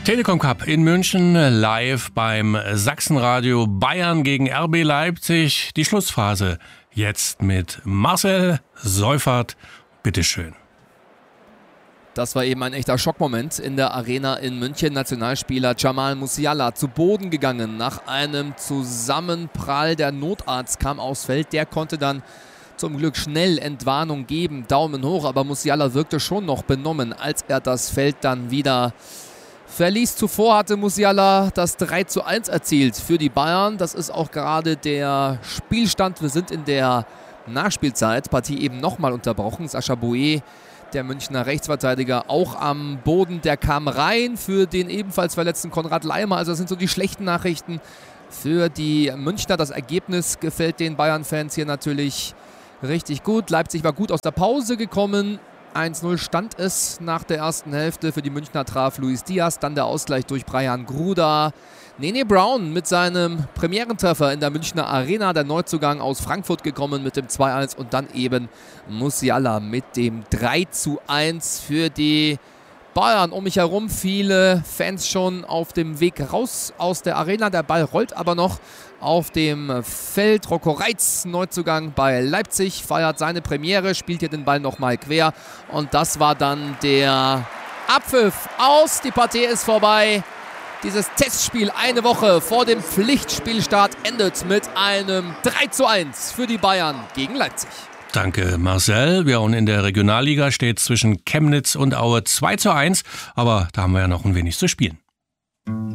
Telekom Cup in München, live beim Sachsenradio. Bayern gegen RB Leipzig. Die Schlussphase jetzt mit Marcel Seufert. Bitteschön. Das war eben ein echter Schockmoment in der Arena in München. Nationalspieler Jamal Musiala zu Boden gegangen nach einem Zusammenprall. Der Notarzt kam aufs Feld. Der konnte dann zum Glück schnell Entwarnung geben. Daumen hoch, aber Musiala wirkte schon noch benommen, als er das Feld dann wieder verließ. Zuvor hatte Musiala das 3:1 erzielt für die Bayern. Das ist auch gerade der Spielstand. Wir sind in der Nachspielzeit. Partie eben nochmal unterbrochen. Sascha Boe, der Münchner Rechtsverteidiger, auch am Boden. Der kam rein für den ebenfalls verletzten Konrad Laimer. Also das sind so die schlechten Nachrichten für die Münchner. Das Ergebnis gefällt den Bayern-Fans hier natürlich richtig gut. Leipzig war gut aus der Pause gekommen. 1:0 stand es nach der ersten Hälfte. Für die Münchner traf Luis Diaz. Dann der Ausgleich durch Brian Gruda. Nene Brown mit seinem Premierentreffer in der Münchner Arena. Der Neuzugang aus Frankfurt gekommen mit dem 2:1. Und dann eben Musiala mit dem 3:1 für die Bayern. Um mich herum viele Fans schon auf dem Weg raus aus der Arena. Der Ball rollt aber noch auf dem Feld. Rocco Reitz, Neuzugang bei Leipzig, feiert seine Premiere, spielt hier den Ball nochmal quer. Und das war dann der Abpfiff aus. Die Partie ist vorbei. Dieses Testspiel eine Woche vor dem Pflichtspielstart endet mit einem 3:1 für die Bayern gegen Leipzig. Danke, Marcel. Ja, und in der Regionalliga steht zwischen Chemnitz und Aue 2:1. Aber da haben wir ja noch ein wenig zu spielen.